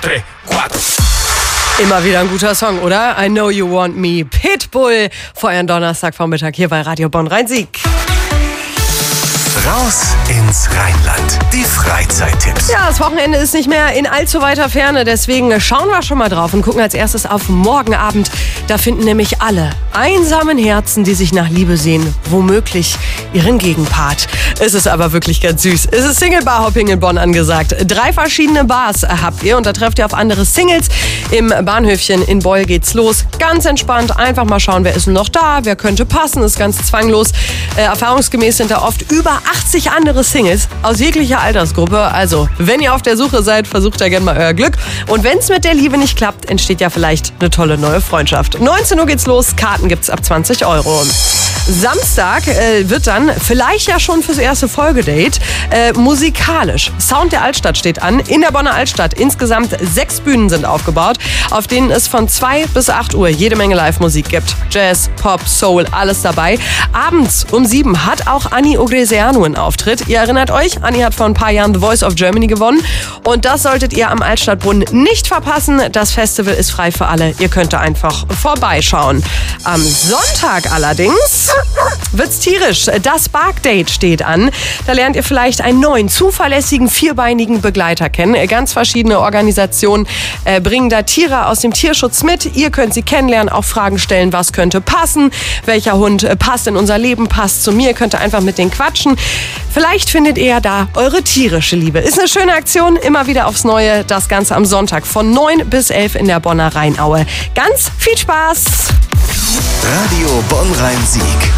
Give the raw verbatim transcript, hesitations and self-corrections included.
tres, cuatro. Immer wieder ein guter Song, oder? I Know You Want Me, Pitbull. Vor einem Donnerstagvormittag hier bei Radio Bonn-Rhein-Sieg. Raus ins Rheinland. Die Freizeittipps. Ja, das Wochenende ist nicht mehr in allzu weiter Ferne, deswegen schauen wir schon mal drauf und gucken als erstes auf morgen Abend. Da finden nämlich alle einsamen Herzen, die sich nach Liebe sehen, womöglich ihren Gegenpart. Es ist aber wirklich ganz süß. Es ist Single Bar Hopping in Bonn angesagt. Drei verschiedene Bars habt ihr und da trefft ihr auf andere Singles. Im Bahnhöfchen in Beul geht's los. Ganz entspannt, einfach mal schauen, wer ist denn noch da, wer könnte passen, ist ganz zwanglos. Äh, erfahrungsgemäß sind da oft über achtzig andere Singles aus jeglicher Altersgruppe. Also, wenn ihr auf der Suche seid, versucht da gerne mal euer Glück. Und wenn es mit der Liebe nicht klappt, entsteht ja vielleicht eine tolle neue Freundschaft. neunzehn Uhr geht's los, Karten gibt's ab zwanzig Euro. Samstag äh, wird dann vielleicht ja schon fürs erste Folgedate äh, musikalisch. Sound der Altstadt steht an, in der Bonner Altstadt. Insgesamt sechs Bühnen sind aufgebaut, auf denen es von zwei bis acht Uhr jede Menge Live-Musik gibt. Jazz, Pop, Soul, alles dabei. Abends um sieben hat auch Anni Oglezeanu einen Auftritt. Ihr erinnert euch, Anni hat vor ein paar Jahren The Voice of Germany gewonnen. Und das solltet ihr am Altstadtbrunnen nicht verpassen. Das Festival ist frei für alle. Ihr könnt da einfach vorbeischauen. Am Sonntag allerdings wird's tierisch. Das Bark-Date steht an. Da lernt ihr vielleicht einen neuen, zuverlässigen, vierbeinigen Begleiter kennen. Ganz verschiedene Organisationen äh, bringen da Tiere aus dem Tierschutz mit. Ihr könnt sie kennenlernen, auch Fragen stellen, was könnte passen, welcher Hund äh, passt in unser Leben, passt zu mir. Könnt ihr einfach mit denen quatschen. Vielleicht findet ihr ja da eure tierische Liebe. Ist eine schöne Aktion, immer wieder aufs Neue. Das Ganze am Sonntag von neun bis elf in der Bonner Rheinaue. Ganz viel Spaß! Radio Bonn-Rhein-Sieg.